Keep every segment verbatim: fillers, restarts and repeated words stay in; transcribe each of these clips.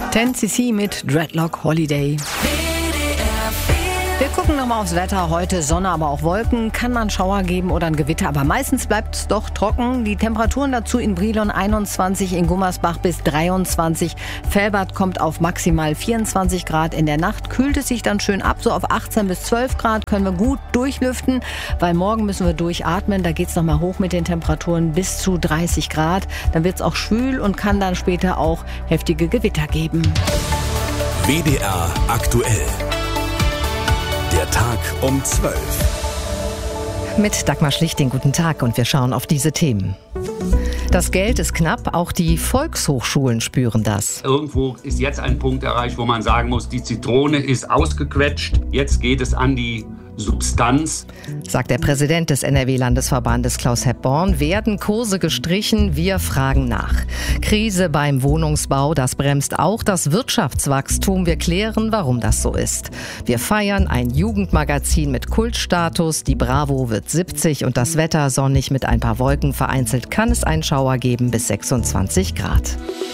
zehn C C mit Dreadlock Holiday. Wir gucken nochmal aufs Wetter. Heute Sonne, aber auch Wolken. Kann man Schauer geben oder ein Gewitter, aber meistens bleibt es doch trocken. Die Temperaturen dazu in Brilon einundzwanzig, in Gummersbach bis dreiundzwanzig. Velbert kommt auf maximal vierundzwanzig Grad. In der Nacht kühlt es sich dann schön ab. So auf achtzehn bis zwölf Grad können wir gut durchlüften, weil morgen müssen wir durchatmen. Da geht es nochmal hoch mit den Temperaturen bis zu dreißig Grad. Dann wird es auch schwül und kann dann später auch heftige Gewitter geben. W D R aktuell. Der Tag um zwölf. Mit Dagmar Schlichting, guten Tag, und wir schauen auf diese Themen. Das Geld ist knapp, auch die Volkshochschulen spüren das. Irgendwo ist jetzt ein Punkt erreicht, wo man sagen muss, die Zitrone ist ausgequetscht. Jetzt geht es an die Substanz, sagt der Präsident des N R W-Landesverbandes Klaus Hepborn. Werden Kurse gestrichen? Wir fragen nach. Krise beim Wohnungsbau, das bremst auch das Wirtschaftswachstum. Wir klären, warum das so ist. Wir feiern ein Jugendmagazin mit Kultstatus. Die Bravo wird siebzig und das Wetter sonnig mit ein paar Wolken. Vereinzelt kann es einen Schauer geben bis sechsundzwanzig Grad.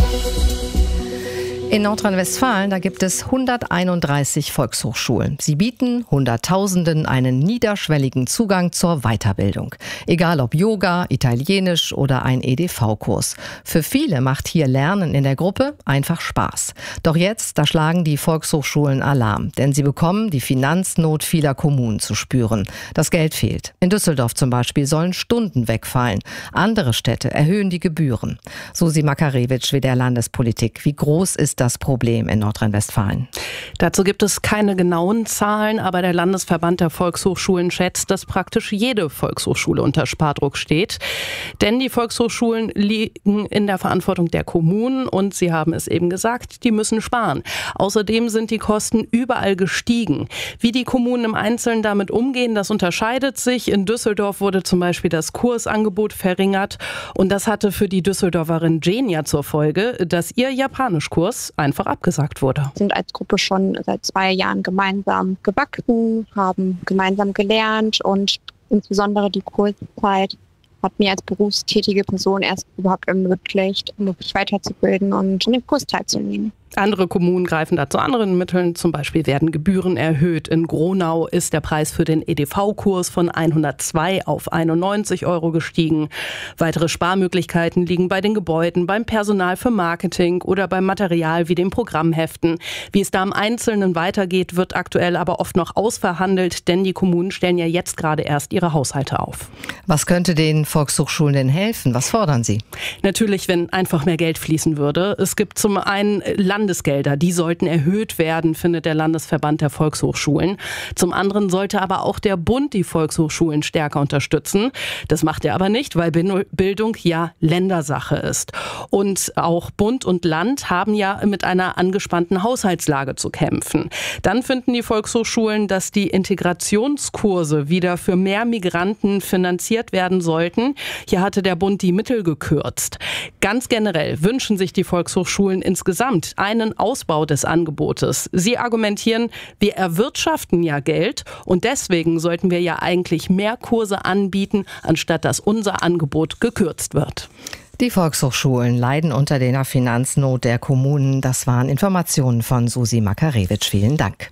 In Nordrhein-Westfalen, da gibt es hunderteinunddreißig Volkshochschulen. Sie bieten Hunderttausenden einen niederschwelligen Zugang zur Weiterbildung. Egal ob Yoga, Italienisch oder ein E D V-Kurs. Für viele macht hier Lernen in der Gruppe einfach Spaß. Doch jetzt, da schlagen die Volkshochschulen Alarm. Denn sie bekommen die Finanznot vieler Kommunen zu spüren. Das Geld fehlt. In Düsseldorf zum Beispiel sollen Stunden wegfallen. Andere Städte erhöhen die Gebühren. Susi Makarewitsch, W D R Landespolitik. Wie groß ist das Problem in Nordrhein-Westfalen? Dazu gibt es keine genauen Zahlen, aber der Landesverband der Volkshochschulen schätzt, dass praktisch jede Volkshochschule unter Spardruck steht. Denn die Volkshochschulen liegen in der Verantwortung der Kommunen und sie haben es eben gesagt, die müssen sparen. Außerdem sind die Kosten überall gestiegen. Wie die Kommunen im Einzelnen damit umgehen, das unterscheidet sich. In Düsseldorf wurde zum Beispiel das Kursangebot verringert und das hatte für die Düsseldorferin Genia zur Folge, dass ihr Japanischkurs einfach abgesagt wurde. Wir sind als Gruppe schon seit zwei Jahren gemeinsam gewachsen, haben gemeinsam gelernt und insbesondere die Kurszeit hat mir als berufstätige Person erst überhaupt ermöglicht, mich weiterzubilden und an dem Kurs teilzunehmen. Andere Kommunen greifen da zu anderen Mitteln. Zum Beispiel werden Gebühren erhöht. In Gronau ist der Preis für den E D V-Kurs von hundertzwei auf einundneunzig Euro gestiegen. Weitere Sparmöglichkeiten liegen bei den Gebäuden, beim Personal für Marketing oder beim Material wie den Programmheften. Wie es da im Einzelnen weitergeht, wird aktuell aber oft noch ausverhandelt, denn die Kommunen stellen ja jetzt gerade erst ihre Haushalte auf. Was könnte den Volkshochschulen denn helfen? Was fordern Sie? Natürlich, wenn einfach mehr Geld fließen würde. Es gibt zum einen Landesgelder, die sollten erhöht werden, findet der Landesverband der Volkshochschulen. Zum anderen sollte aber auch der Bund die Volkshochschulen stärker unterstützen. Das macht er aber nicht, weil Bildung ja Ländersache ist. Und auch Bund und Land haben ja mit einer angespannten Haushaltslage zu kämpfen. Dann finden die Volkshochschulen, dass die Integrationskurse wieder für mehr Migranten finanziert werden sollten. Hier hatte der Bund die Mittel gekürzt. Ganz generell wünschen sich die Volkshochschulen insgesamt einen Ausbau des Angebotes. Sie argumentieren, wir erwirtschaften ja Geld und deswegen sollten wir ja eigentlich mehr Kurse anbieten, anstatt dass unser Angebot gekürzt wird. Die Volkshochschulen leiden unter der Finanznot der Kommunen. Das waren Informationen von Susi Makarewitsch. Vielen Dank.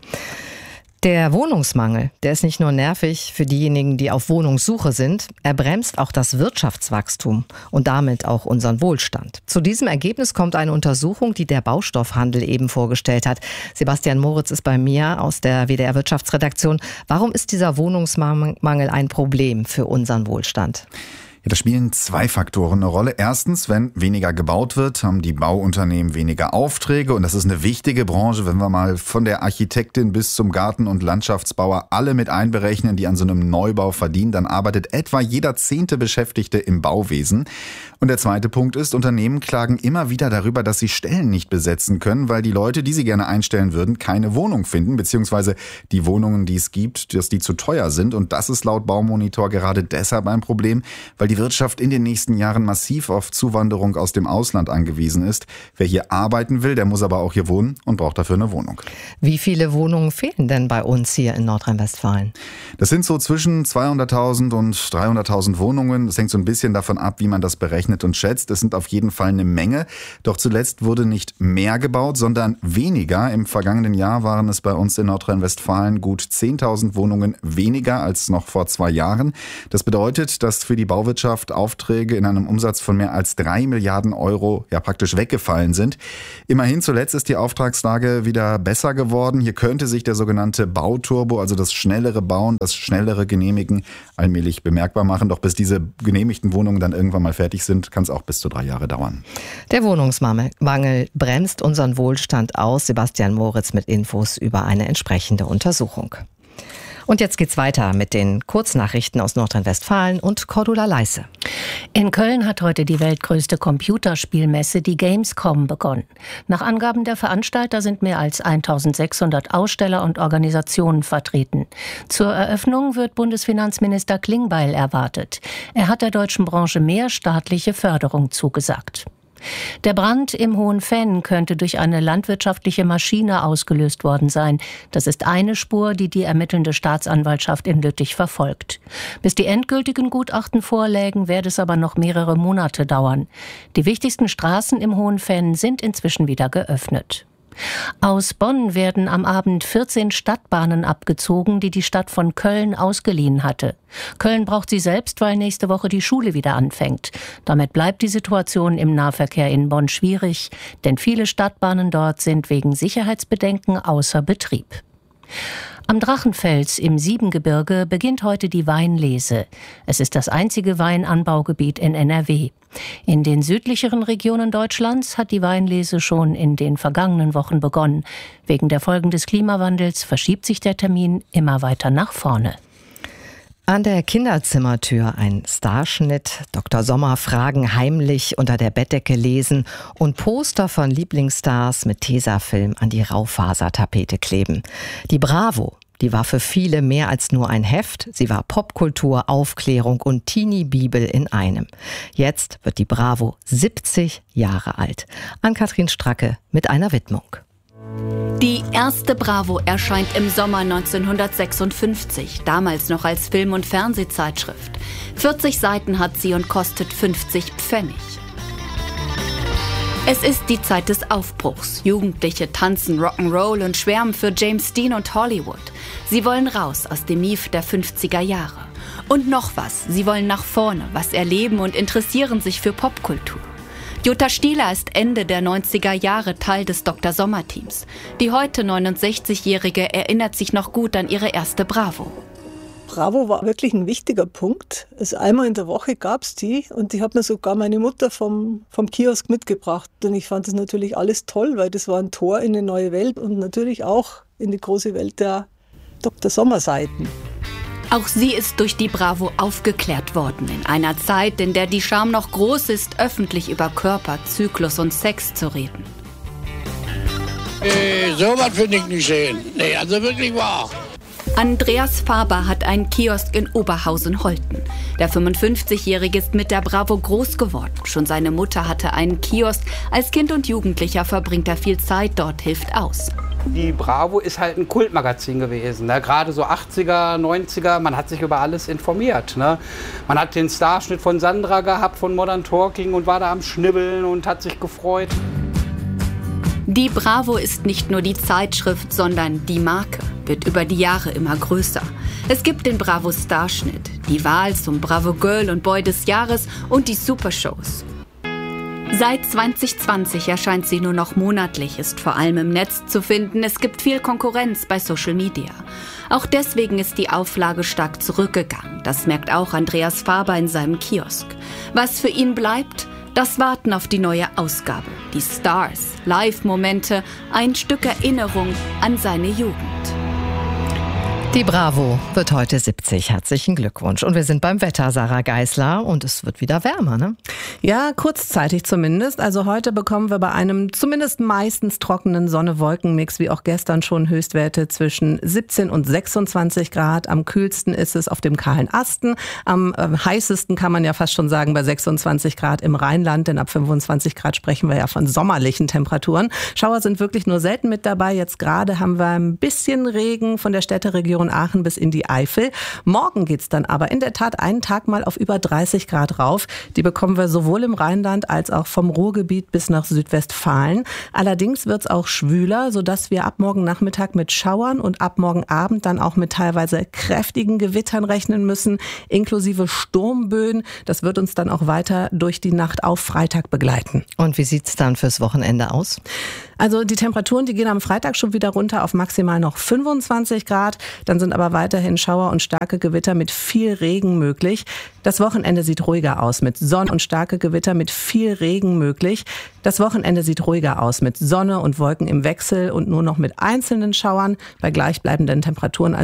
Der Wohnungsmangel, der ist nicht nur nervig für diejenigen, die auf Wohnungssuche sind, er bremst auch das Wirtschaftswachstum und damit auch unseren Wohlstand. Zu diesem Ergebnis kommt eine Untersuchung, die der Baustoffhandel eben vorgestellt hat. Sebastian Moritz ist bei mir aus der W D R Wirtschaftsredaktion. Warum ist dieser Wohnungsmangel ein Problem für unseren Wohlstand? Ja, da spielen zwei Faktoren eine Rolle. Erstens, wenn weniger gebaut wird, haben die Bauunternehmen weniger Aufträge. Und das ist eine wichtige Branche, wenn wir mal von der Architektin bis zum Garten- und Landschaftsbauer alle mit einberechnen, die an so einem Neubau verdienen. Dann arbeitet etwa jeder zehnte Beschäftigte im Bauwesen. Und der zweite Punkt ist, Unternehmen klagen immer wieder darüber, dass sie Stellen nicht besetzen können, weil die Leute, die sie gerne einstellen würden, keine Wohnung finden, beziehungsweise die Wohnungen, die es gibt, dass die zu teuer sind. Und das ist laut Baumonitor gerade deshalb ein Problem, weil die die Wirtschaft in den nächsten Jahren massiv auf Zuwanderung aus dem Ausland angewiesen ist. Wer hier arbeiten will, der muss aber auch hier wohnen und braucht dafür eine Wohnung. Wie viele Wohnungen fehlen denn bei uns hier in Nordrhein-Westfalen? Das sind so zwischen zweihunderttausend und dreihunderttausend Wohnungen. Das hängt so ein bisschen davon ab, wie man das berechnet und schätzt. Es sind auf jeden Fall eine Menge. Doch zuletzt wurde nicht mehr gebaut, sondern weniger. Im vergangenen Jahr waren es bei uns in Nordrhein-Westfalen gut zehntausend Wohnungen weniger als noch vor zwei Jahren. Das bedeutet, dass für die Bauwirtschaft Aufträge in einem Umsatz von mehr als drei Milliarden Euro ja praktisch weggefallen sind. Immerhin zuletzt ist die Auftragslage wieder besser geworden. Hier könnte sich der sogenannte Bauturbo, also das schnellere Bauen, das schnellere Genehmigen, allmählich bemerkbar machen. Doch bis diese genehmigten Wohnungen dann irgendwann mal fertig sind, kann es auch bis zu drei Jahre dauern. Der Wohnungsmangel bremst unseren Wohlstand aus. Sebastian Moritz mit Infos über eine entsprechende Untersuchung. Und jetzt geht's weiter mit den Kurznachrichten aus Nordrhein-Westfalen und Cordula Leisse. In Köln hat heute die weltgrößte Computerspielmesse, die Gamescom, begonnen. Nach Angaben der Veranstalter sind mehr als eintausendsechshundert Aussteller und Organisationen vertreten. Zur Eröffnung wird Bundesfinanzminister Klingbeil erwartet. Er hat der deutschen Branche mehr staatliche Förderung zugesagt. Der Brand im Hohenfenn könnte durch eine landwirtschaftliche Maschine ausgelöst worden sein. Das ist eine Spur, die die ermittelnde Staatsanwaltschaft in Lüttich verfolgt. Bis die endgültigen Gutachten vorlägen, werde es aber noch mehrere Monate dauern. Die wichtigsten Straßen im Hohenfenn sind inzwischen wieder geöffnet. Aus Bonn werden am Abend vierzehn Stadtbahnen abgezogen, die die Stadt von Köln ausgeliehen hatte. Köln braucht sie selbst, weil nächste Woche die Schule wieder anfängt. Damit bleibt die Situation im Nahverkehr in Bonn schwierig, denn viele Stadtbahnen dort sind wegen Sicherheitsbedenken außer Betrieb. Am Drachenfels im Siebengebirge beginnt heute die Weinlese. Es ist das einzige Weinanbaugebiet in N R W. In den südlicheren Regionen Deutschlands hat die Weinlese schon in den vergangenen Wochen begonnen. Wegen der Folgen des Klimawandels verschiebt sich der Termin immer weiter nach vorne. An der Kinderzimmertür ein Starschnitt, Doktor Sommer Fragen heimlich unter der Bettdecke lesen und Poster von Lieblingsstars mit Tesafilm an die Raufasertapete kleben. Die Bravo, die war für viele mehr als nur ein Heft. Sie war Popkultur, Aufklärung und Teenie-Bibel in einem. Jetzt wird die Bravo siebzig Jahre alt. Ann-Kathrin Stracke mit einer Widmung. Die erste Bravo erscheint im Sommer neunzehnhundertsechsundfünfzig, damals noch als Film- und Fernsehzeitschrift. vierzig Seiten hat sie und kostet fünfzig Pfennig. Es ist die Zeit des Aufbruchs. Jugendliche tanzen Rock'n'Roll und schwärmen für James Dean und Hollywood. Sie wollen raus aus dem Mief der fünfziger Jahre. Und noch was, sie wollen nach vorne, was erleben und interessieren sich für Popkultur. Jutta Stieler ist Ende der neunziger Jahre Teil des Doktor Sommer-Teams. Die heute neunundsechzigjährige erinnert sich noch gut an ihre erste Bravo. Bravo war wirklich ein wichtiger Punkt. Also einmal in der Woche gab es die und die hat mir sogar meine Mutter vom, vom Kiosk mitgebracht. Und ich fand das natürlich alles toll, weil das war ein Tor in eine neue Welt und natürlich auch in die große Welt der Doktor Sommer-Seiten. Auch sie ist durch die Bravo aufgeklärt worden, in einer Zeit, in der die Scham noch groß ist, öffentlich über Körper, Zyklus und Sex zu reden. Äh, sowas finde ich nicht schön. Nee, also wirklich wahr. Andreas Faber hat einen Kiosk in Oberhausen-Holten. Der fünfundfünfzigjährige ist mit der Bravo groß geworden. Schon seine Mutter hatte einen Kiosk. Als Kind und Jugendlicher verbringt er viel Zeit dort, hilft aus. Die Bravo ist halt ein Kultmagazin gewesen, ne? Gerade so achtziger, neunziger, man hat sich über alles informiert. Ne? Man hat den Starschnitt von Sandra gehabt, von Modern Talking und war da am Schnibbeln und hat sich gefreut. Die Bravo ist nicht nur die Zeitschrift, sondern die Marke, wird über die Jahre immer größer. Es gibt den Bravo Starschnitt, die Wahl zum Bravo Girl und Boy des Jahres und die Supershows. Seit zwanzig zwanzig erscheint sie nur noch monatlich, ist vor allem im Netz zu finden. Es gibt viel Konkurrenz bei Social Media. Auch deswegen ist die Auflage stark zurückgegangen. Das merkt auch Andreas Faber in seinem Kiosk. Was für ihn bleibt? Das Warten auf die neue Ausgabe. Die Stars, Live-Momente, ein Stück Erinnerung an seine Jugend. Die Bravo wird heute siebzig. Herzlichen Glückwunsch. Und wir sind beim Wetter, Sarah Geisler. Und es wird wieder wärmer, ne? Ja, kurzzeitig zumindest. Also heute bekommen wir bei einem zumindest meistens trockenen Sonne-Wolken-Mix, wie auch gestern schon, Höchstwerte zwischen siebzehn und sechsundzwanzig Grad. Am kühlsten ist es auf dem kahlen Asten. Am äh, heißesten kann man ja fast schon sagen bei sechsundzwanzig Grad im Rheinland. Denn ab fünfundzwanzig Grad sprechen wir ja von sommerlichen Temperaturen. Schauer sind wirklich nur selten mit dabei. Jetzt gerade haben wir ein bisschen Regen von der Städteregion Aachen bis in die Eifel. Morgen geht's dann aber in der Tat einen Tag mal auf über dreißig Grad rauf. Die bekommen wir sowohl im Rheinland als auch vom Ruhrgebiet bis nach Südwestfalen. Allerdings wird's auch schwüler, sodass wir ab morgen Nachmittag mit Schauern und ab morgen Abend dann auch mit teilweise kräftigen Gewittern rechnen müssen, inklusive Sturmböen. Das wird uns dann auch weiter durch die Nacht auf Freitag begleiten. Und wie sieht's dann fürs Wochenende aus? Also die Temperaturen, die gehen am Freitag schon wieder runter auf maximal noch fünfundzwanzig Grad. Dann sind aber weiterhin Schauer und starke Gewitter mit viel Regen möglich. Das Wochenende sieht ruhiger aus mit Sonne und starke Gewitter mit viel Regen möglich. Das Wochenende sieht ruhiger aus mit Sonne und Wolken im Wechsel und nur noch mit einzelnen Schauern bei gleichbleibenden Temperaturen.